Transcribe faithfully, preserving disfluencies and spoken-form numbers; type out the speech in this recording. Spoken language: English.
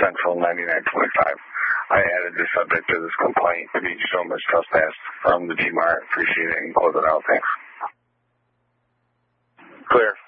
Central ninety-nine twenty-five. I added the subject to this complaint to be so much trespass from the G-Mart. Appreciate it and close it out. Thanks. Clear.